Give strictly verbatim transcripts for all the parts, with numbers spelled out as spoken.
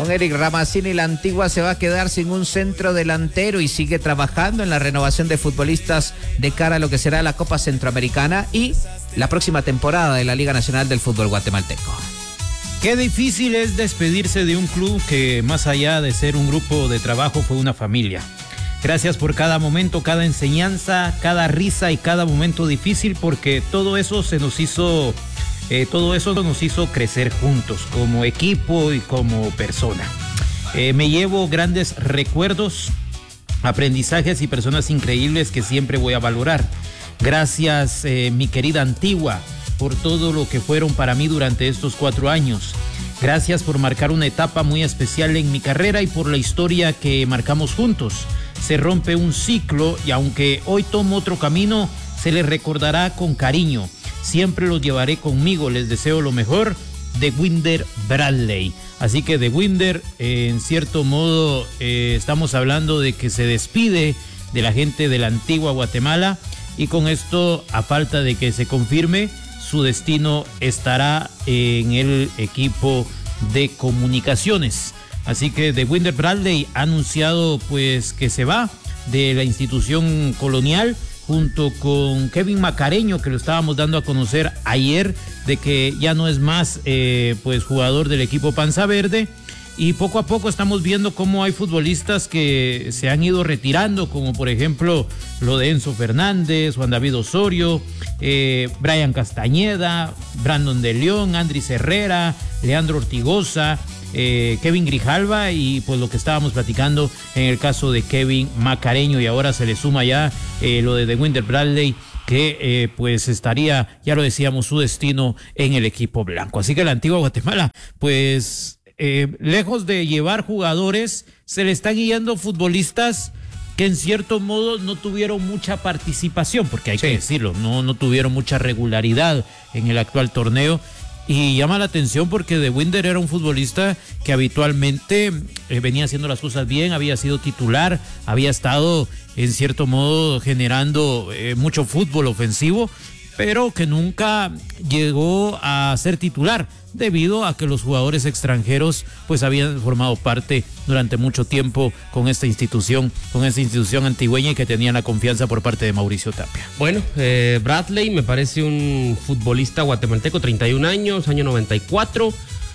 Don Eric Ramazzini, la Antigua se va a quedar sin un centro delantero y sigue trabajando en la renovación de futbolistas de cara a lo que será la Copa Centroamericana y la próxima temporada de la Liga Nacional del Fútbol Guatemalteco. Qué difícil es despedirse de un club que, más allá de ser un grupo de trabajo, fue una familia. Gracias por cada momento, cada enseñanza, cada risa y cada momento difícil, porque todo eso se nos hizo, eh, todo eso nos hizo crecer juntos, como equipo y como persona. Eh, me llevo grandes recuerdos, aprendizajes y personas increíbles que siempre voy a valorar. Gracias, eh, mi querida Antigua, por todo lo que fueron para mí durante estos cuatro años. Gracias por marcar una etapa muy especial en mi carrera y por la historia que marcamos juntos. Se rompe un ciclo y aunque hoy tomo otro camino, se les recordará con cariño. Siempre los llevaré conmigo, les deseo lo mejor. De Winder Bradley. Así que de Winder, eh, en cierto modo, eh, estamos hablando de que se despide de la gente de la Antigua Guatemala y con esto, a falta de que se confirme, su destino estará en el equipo de comunicaciones. Así que de Winder Bradley ha anunciado pues que se va de la institución colonial junto con Kevin Macareño, que lo estábamos dando a conocer ayer, de que ya no es más eh, pues jugador del equipo Panza Verde. Y poco a poco estamos viendo cómo hay futbolistas que se han ido retirando, como por ejemplo lo de Enzo Fernández, Juan David Osorio, eh, Brian Castañeda, Brandon de León, Andris Herrera, Leandro Ortigosa, eh, Kevin Grijalva y pues lo que estábamos platicando en el caso de Kevin Macareño, y ahora se le suma ya eh, lo de The Winder Bradley, que eh, pues estaría, ya lo decíamos, su destino en el equipo blanco. Así que la Antigua Guatemala, pues... Eh, lejos de llevar jugadores, se le están guiando futbolistas que en cierto modo no tuvieron mucha participación, porque hay sí. que decirlo, no, no tuvieron mucha regularidad en el actual torneo. Y llama la atención porque De Winder era un futbolista que habitualmente eh, venía haciendo las cosas bien, había sido titular, había estado en cierto modo generando eh, mucho fútbol ofensivo, pero que nunca llegó a ser titular debido a que los jugadores extranjeros pues habían formado parte durante mucho tiempo con esta institución, con esta institución antigüeña y que tenían la confianza por parte de Mauricio Tapia. Bueno, eh, Bradley me parece un futbolista guatemalteco, treinta y un años, año noventa y cuatro.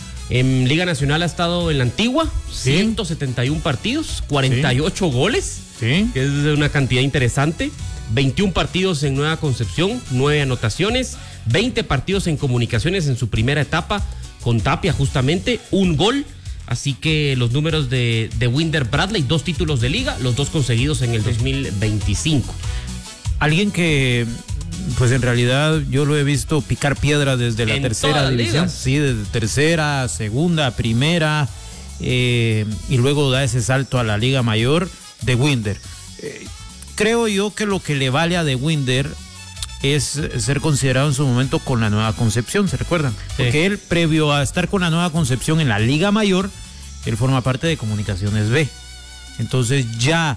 En Liga Nacional ha estado en la Antigua, ¿sí? ciento setenta y un partidos, cuarenta y ocho ¿Sí? goles, ¿Sí? que es una cantidad interesante. veintiún partidos en Nueva Concepción, nueve anotaciones, veinte partidos en Comunicaciones en su primera etapa con Tapia justamente, un gol. Así que los números de, de Winder Bradley, dos títulos de liga, los dos conseguidos en el dos mil veinticinco. Alguien que pues en realidad yo lo he visto picar piedra desde la en tercera división, sí, desde tercera, segunda, primera, eh, y luego da ese salto a la Liga Mayor. De Winder. Eh, creo yo que lo que le vale a De Winder es ser considerado en su momento con la Nueva Concepción, ¿se recuerdan? Sí. Porque él, previo a estar con la Nueva Concepción en la Liga Mayor, él forma parte de Comunicaciones B. Entonces ya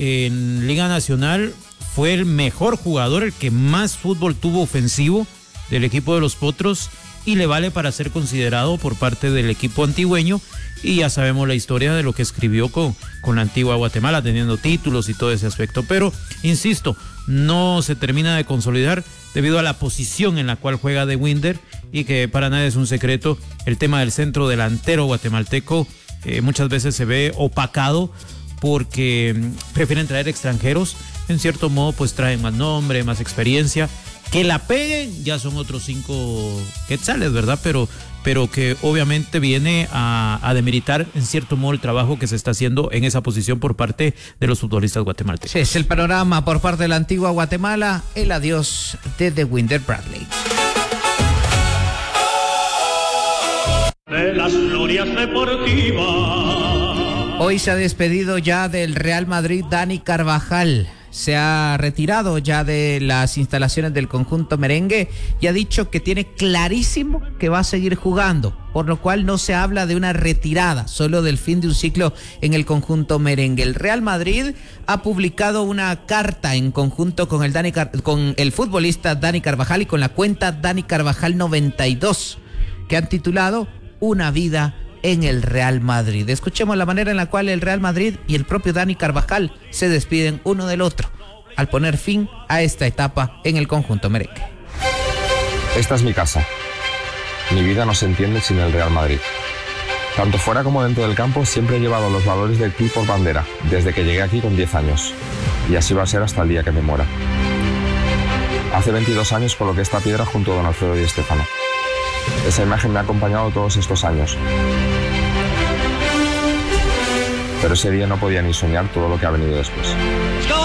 en Liga Nacional fue el mejor jugador, el que más fútbol tuvo ofensivo del equipo de los Potros, y le vale para ser considerado por parte del equipo antigüeño. Y ya sabemos la historia de lo que escribió con, con la Antigua Guatemala, teniendo títulos y todo ese aspecto. Pero, insisto, no se termina de consolidar debido a la posición en la cual juega De Winder, y que para nadie es un secreto, el tema del centro delantero guatemalteco eh, muchas veces se ve opacado porque prefieren traer extranjeros. En cierto modo, pues traen más nombre, más experiencia. Que la peguen ya son otros cinco quetzales, ¿verdad? Pero, pero que obviamente viene a, a demeritar en cierto modo el trabajo que se está haciendo en esa posición por parte de los futbolistas guatemaltecos. Sí, es el panorama por parte de la Antigua Guatemala, el adiós de The Winder Bradley. De las glorias deportivas. Hoy se ha despedido ya del Real Madrid Dani Carvajal. Se ha retirado ya de las instalaciones del conjunto merengue y ha dicho que tiene clarísimo que va a seguir jugando, por lo cual no se habla de una retirada, solo del fin de un ciclo en el conjunto merengue. El Real Madrid ha publicado una carta en conjunto con el, Dani Car- con el futbolista Dani Carvajal y con la cuenta Dani Carvajal noventa y dos, que han titulado Una vida en el Real Madrid. Escuchemos la manera en la cual el Real Madrid y el propio Dani Carvajal se despiden uno del otro al poner fin a esta etapa en el conjunto merengue. Esta es mi casa. Mi vida no se entiende sin el Real Madrid. Tanto fuera como dentro del campo siempre he llevado los valores del club por bandera, desde que llegué aquí con diez años. Y así va a ser hasta el día que me muera. Hace veintidós años coloqué esta piedra junto a don Alfredo Di Stéfano. Esa imagen me ha acompañado todos estos años. Pero ese día no podía ni soñar todo lo que ha venido después.